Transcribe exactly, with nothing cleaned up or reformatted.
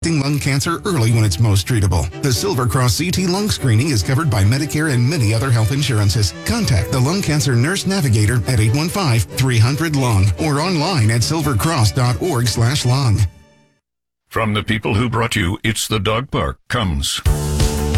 detecting lung cancer early when it's most treatable. The Silver Cross C T lung screening is covered by Medicare and many other health insurances. Contact the Lung Cancer Nurse Navigator at eight one five, three hundred, lung or online at silvercross dot org slash lung. From the people who brought you It's the Dog Park comes